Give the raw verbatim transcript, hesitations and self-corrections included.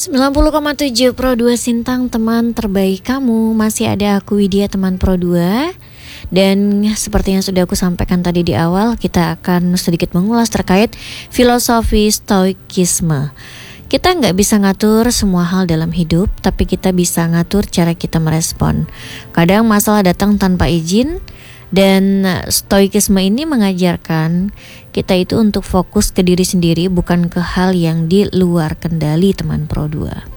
sembilan puluh koma tujuh Pro dua Sintang, teman terbaik kamu. Masih ada aku Widya, teman Pro dua. Dan seperti yang sudah aku sampaikan tadi di awal, kita akan sedikit mengulas terkait filosofi stoikisme. Kita nggak bisa ngatur semua hal dalam hidup, tapi kita bisa ngatur cara kita merespon. Kadang masalah datang tanpa izin, dan stoikisme ini mengajarkan kita itu untuk fokus ke diri sendiri, bukan ke hal yang di luar kendali, teman Pro dua.